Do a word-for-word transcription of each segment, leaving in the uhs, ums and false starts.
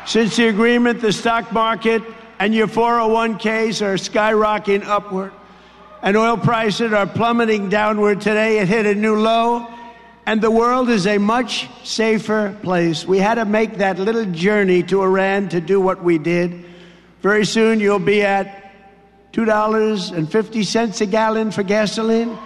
Since the agreement, the stock market and your four oh one k's are skyrocketing upward, and oil prices are plummeting downward. Today, it hit a new low, and the world is a much safer place. We had to make that little journey to Iran to do what we did. Very soon, you'll be at two dollars and fifty cents a gallon for gasoline.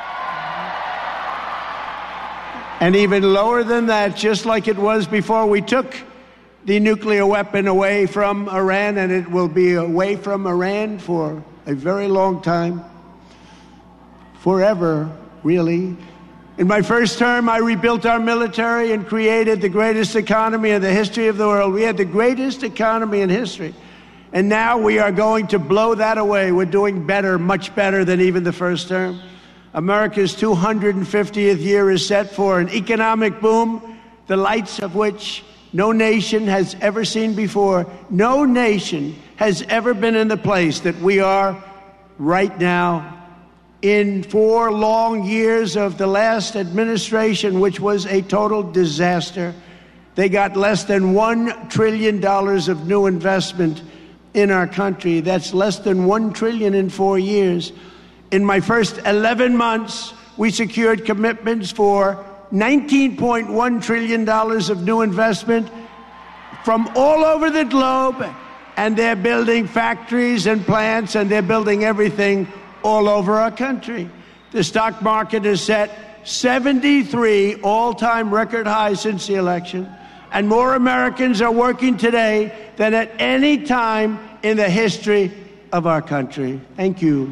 And even lower than that, just like it was before we took the nuclear weapon away from Iran, and it will be away from Iran for a very long time. Forever, really. In my first term, I rebuilt our military and created the greatest economy in the history of the world. We had the greatest economy in history. And now we are going to blow that away. We're doing better, much better than even the first term. America's two hundred fiftieth year is set for an economic boom, the lights of which no nation has ever seen before. No nation has ever been in the place that we are right now. In four long years of the last administration, which was a total disaster, they got less than one trillion dollars of new investment in our country. That's less than one trillion dollars in four years. In my first eleven months, we secured commitments for nineteen point one trillion dollars of new investment from all over the globe, and they're building factories and plants, and they're building everything all over our country. The stock market has set seventy-three all-time record highs since the election, and more Americans are working today than at any time in the history of our country. Thank you.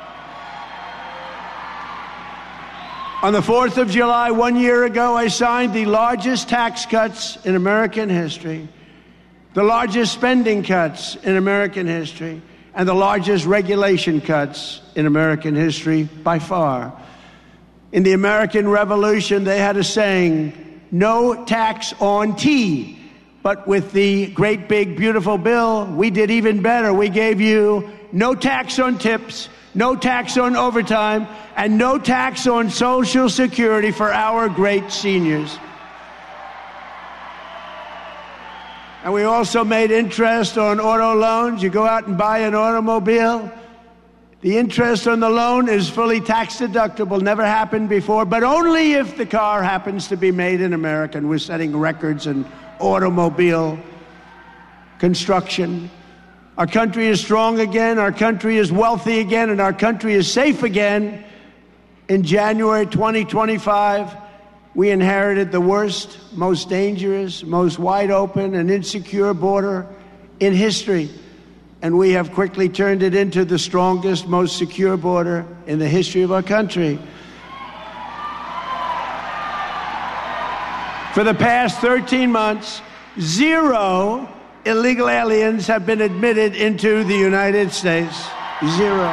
On the fourth of July, one year ago, I signed the largest tax cuts in American history, the largest spending cuts in American history, and the largest regulation cuts in American history by far. In the American Revolution, they had a saying, no tax on tea. But with the great big beautiful bill, we did even better. We gave you no tax on tips, no tax on overtime, and no tax on Social Security for our great seniors. And we also made interest on auto loans. You go out and buy an automobile, the interest on the loan is fully tax deductible. Never happened before, but only if the car happens to be made in America. And we're setting records in automobile construction. Our country is strong again, our country is wealthy again, and our country is safe again. In January twenty twenty-five, we inherited the worst, most dangerous, most wide open and insecure border in history. And we have quickly turned it into the strongest, most secure border in the history of our country. For the past thirteen months, zero illegal aliens have been admitted into the United States. Zero.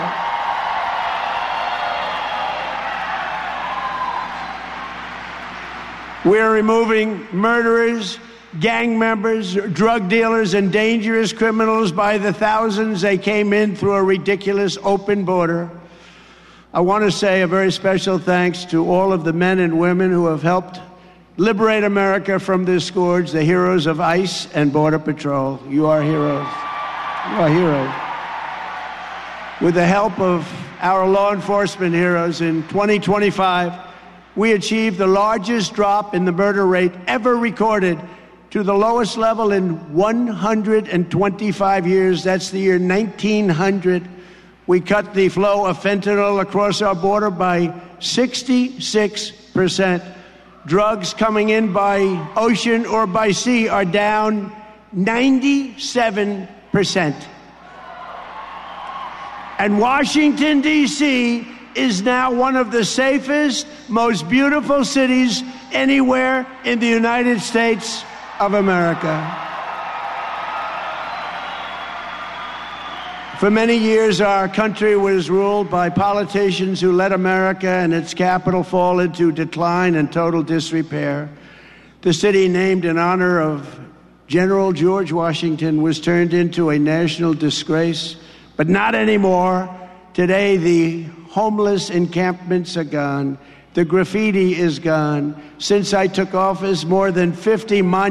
We're removing murderers, gang members, drug dealers, and dangerous criminals by the thousands. They came in through a ridiculous open border. I want to say a very special thanks to all of the men and women who have helped liberate America from this scourge, the heroes of ICE and Border Patrol. You are heroes. You are heroes. With the help of our law enforcement heroes, in twenty twenty-five, we achieved the largest drop in the murder rate ever recorded to the lowest level in one hundred twenty-five years. That's the year nineteen hundred. We cut the flow of fentanyl across our border by sixty-six percent. Drugs coming in by ocean or by sea are down ninety-seven percent. And Washington, D C is now one of the safest, most beautiful cities anywhere in the United States of America. For many years, our country was ruled by politicians who let America and its capital fall into decline and total disrepair. The city, named in honor of General George Washington, was turned into a national disgrace, but not anymore. Today, the homeless encampments are gone. The graffiti is gone. Since I took office, more than fifty monuments